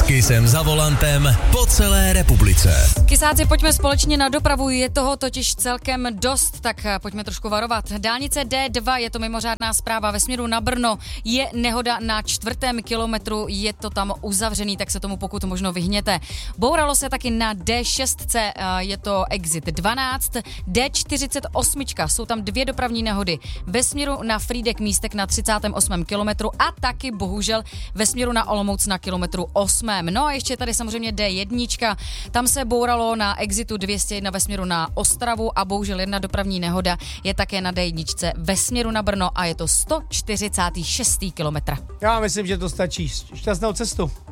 Kysem za volantem po celé republice. Kysáci, pojďme společně na dopravu, je toho totiž celkem dost, tak pojďme trošku varovat. Dálnice D2, je to mimořádná zpráva ve směru na Brno, je nehoda na 4. kilometru, je to tam uzavřený, tak se tomu pokud možno vyhněte. Bouralo se taky na D6, je to exit 12, D48, jsou tam 2 dopravní nehody ve směru na Frýdek Místek na 38. kilometru a taky bohužel ve směru na Olomouc na kilometru 8. No a ještě tady samozřejmě D1, tam se bouralo na exitu 201 ve směru na Ostravu a bohužel jedna dopravní nehoda je také na D1 ve směru na Brno a je to 146. kilometr. Já myslím, že to stačí. Šťastnou cestu.